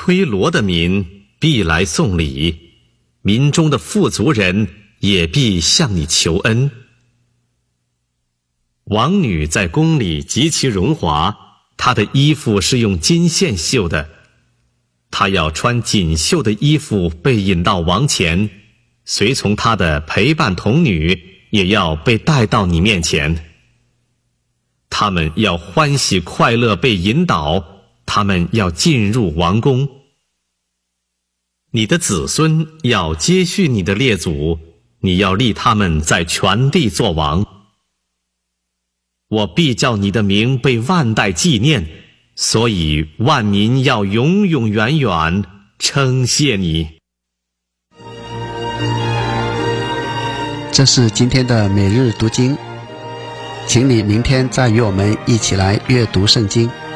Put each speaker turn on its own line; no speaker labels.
推罗的民必来送礼，民中的富足人也必向你求恩。王女在宫里极其荣华，她的衣服是用金线绣的，她要穿锦绣的衣服被引到王前，随从她的陪伴童女也要被带到你面前。他们要欢喜快乐被引导，他们要进入王宫。你的子孙要接续你的列祖，你要立他们在全地作王。我必叫你的名被万代纪念，所以万民要永永远远称谢你。
这是今天的每日读经，请你明天再与我们一起来阅读圣经。